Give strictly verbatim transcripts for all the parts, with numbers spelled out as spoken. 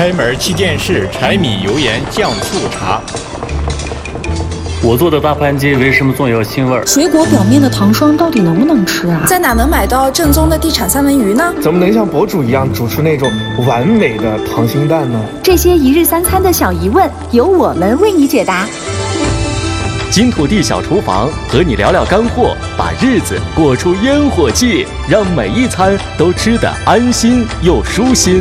开门七件事：柴米油盐酱醋茶。 我做的大盘鸡为什么总有腥味儿？ 水果表面的糖霜到底能不能吃啊？ 在哪能买到正宗的地产三文鱼呢？ 怎么能像博主一样煮出那种完美的溏心蛋呢？ 这些一日三餐的小疑问，由我们为你解答。 金土地小厨房和你聊聊干货，把日子过出烟火气，让每一餐都吃得安心又舒心。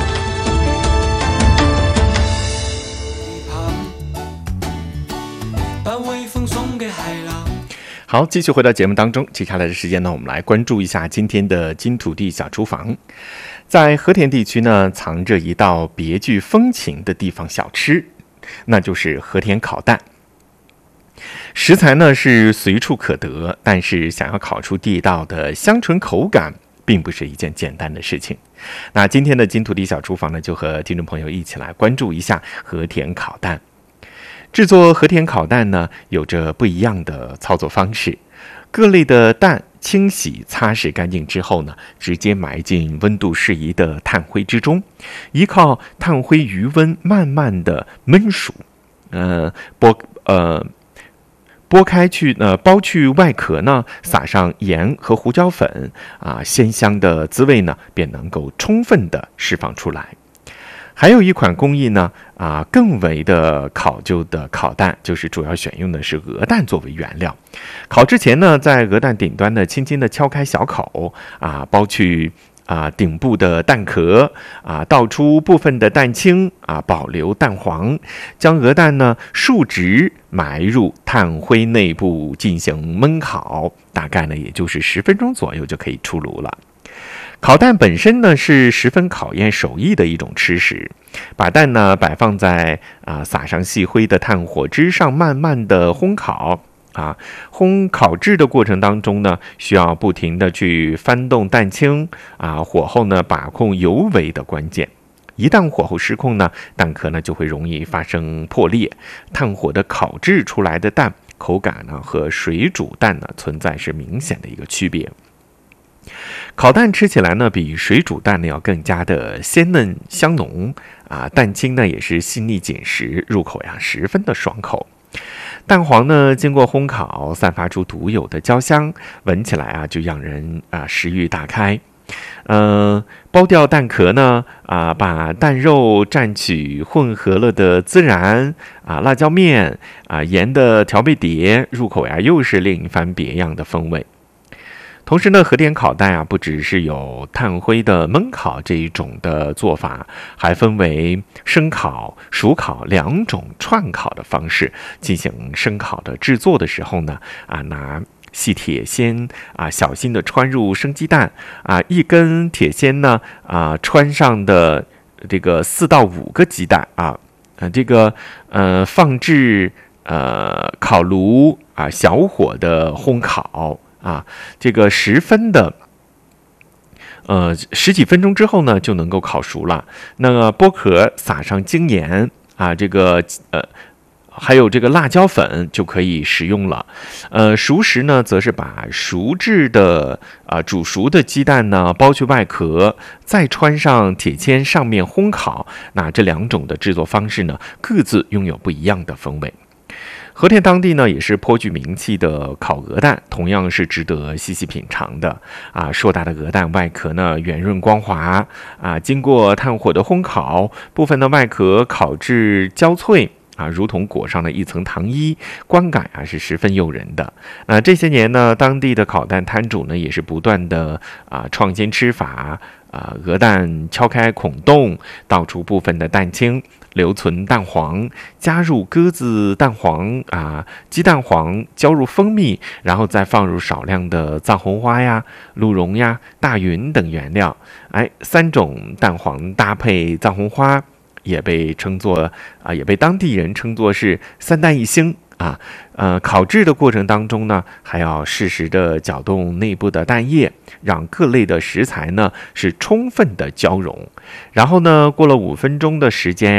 好，继续回到节目当中。接下来的时间呢，我们来关注一下今天的金土地小厨房。在和田地区呢，藏着一道别具风情的地方小吃，那就是和田烤蛋。食材呢是随处可得，但是想要烤出地道的香醇口感，并不是一件简单的事情。那今天的金土地小厨房呢，就和听众朋友一起来关注一下和田烤蛋。制作和田烤蛋呢，有着不一样的操作方式。各类的蛋清洗擦拭干净之后呢，直接埋进温度适宜的炭灰之中，依靠炭灰余温慢慢的焖熟。呃，剥呃剥开去呃剥去外壳呢，撒上盐和胡椒粉啊，鲜香的滋味呢便能够充分的释放出来。还有一款工艺呢，啊，更为的考究的烤蛋，就是主要选用的是鹅蛋作为原料。烤之前呢，在鹅蛋顶端呢，轻轻的敲开小口，啊，剥去啊顶部的蛋壳，啊，倒出部分的蛋清，啊，保留蛋黄，将鹅蛋呢竖直埋入炭灰内部进行焖烤，大概呢也就是十分钟左右就可以出炉了。烤蛋本身呢是十分考验手艺的一种吃食，把蛋呢摆放在啊撒上细灰的炭火之上，慢慢的烘烤啊。烘烤制的过程当中呢，需要不停的去翻动蛋清啊，火候呢把控尤为的关键。一旦火候失控呢，蛋壳呢就会容易发生破裂。炭火的烤制出来的蛋口感呢和水煮蛋呢存在是明显的一个区别。烤蛋吃起来呢，比水煮蛋呢要更加的鲜嫩香浓啊，蛋清呢也是细腻紧实，入口呀十分的爽口。蛋黄呢经过烘烤，散发出独有的焦香，闻起来啊就让人啊食欲大开。呃，剥掉蛋壳呢，啊，把蛋肉蘸取混合了的孜然啊、辣椒面啊、盐的调味碟，入口呀又是另一番别样的风味。同时呢，和田烤蛋啊，不只是有炭灰的焖烤这一种的做法，还分为生烤、熟烤两种串烤的方式进行生烤的制作的时候呢，啊，拿细铁锨啊，小心的穿入生鸡蛋啊，一根铁锨呢啊，穿上的这个四到五个鸡蛋啊，呃，这个呃放置呃烤炉啊，小火的烘烤。啊，这个十分的，呃，十几分钟之后呢，就能够烤熟了。那么剥壳撒上精盐啊，这个呃，还有这个辣椒粉就可以食用了。呃，熟食呢，则是把熟制的啊、呃、煮熟的鸡蛋呢剥去外壳，再穿上铁锨上面烘烤。那这两种的制作方式呢，各自拥有不一样的风味。和田当地呢也是颇具名气的烤鹅蛋，同样是值得细细品尝的啊！硕大的鹅蛋外壳呢圆润光滑啊，经过炭火的烘烤，部分的外壳烤至焦脆啊，如同裹上了一层糖衣，观感啊是十分诱人的。那、啊、这些年呢，当地的烤蛋摊主呢也是不断的啊创新吃法啊，鹅蛋敲开孔洞，倒出部分的蛋清，留存蛋黄，加入鸽子蛋黄啊、鸡蛋黄，浇入蜂蜜，然后再放入少量的藏红花呀、鹿茸呀、大云等原料。哎，三种蛋黄搭配藏红花，也被称作啊，也被当地人称作是三蛋一星。啊，呃，烤制的过程当中呢，还要适时的搅动内部的蛋液，让各类的食材呢是充分的交融。然后呢，过了五分钟的时间呀、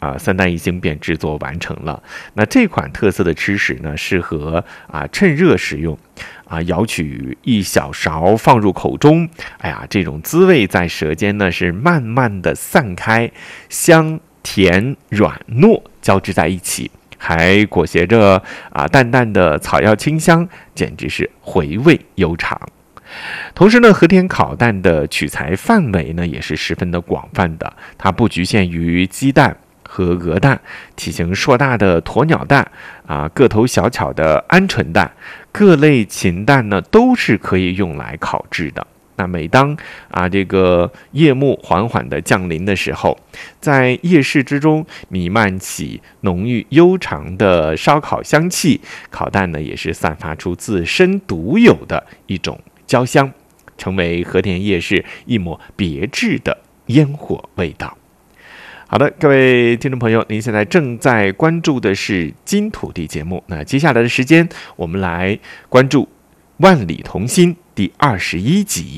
啊，三弹一星便制作完成了。那这款特色的吃食呢，适合啊趁热食用，啊舀取一小勺放入口中，哎呀，这种滋味在舌尖呢是慢慢的散开，香甜软糯交织在一起，还裹挟着啊淡淡的草药清香，简直是回味悠长。同时呢，和田烤蛋的取材范围呢也是十分的广泛的，它不局限于鸡蛋和鹅蛋，体型硕大的鸵鸟蛋啊，个头小巧的鹌鹑蛋，各类禽蛋呢都是可以用来烤制的。那每当啊这个夜幕缓缓的降临的时候，在夜市之中弥漫起浓郁悠长的烧烤香气，烤蛋呢也是散发出自身独有的一种焦香，成为和田夜市一抹别致的烟火味道。好的，各位听众朋友，您现在正在关注的是金土地节目。那接下来的时间，我们来关注《万里同心》第二十一集。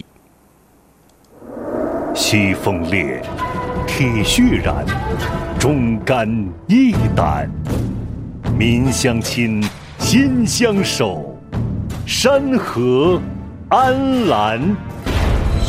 西风烈，铁血燃，忠肝义胆，民相亲，心相守，山河安澜。